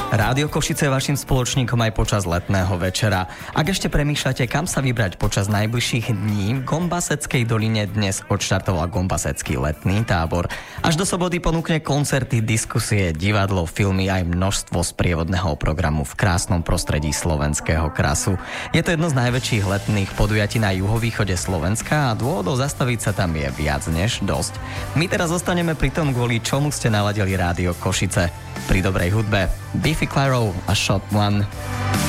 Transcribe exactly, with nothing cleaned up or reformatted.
Rádio Košice je vašim spoločníkom aj počas letného večera. Ak ešte premýšľate, kam sa vybrať počas najbližších dní, v Gombaseckej doline dnes odštartoval Gombasecký letný tábor. Až do soboty ponúkne koncerty, diskusie, divadlo, filmy aj množstvo sprievodného programu v krásnom prostredí slovenského krasu. Je to jedno z najväčších letných podujatí na juhovýchode Slovenska a dôvodov zastaviť sa tam je viac než dosť. My teraz zostaneme pri tom, kvôli čomu ste naladili Rádio Košice. Pri dobrej hudbe Biffy Clyro a Shot One.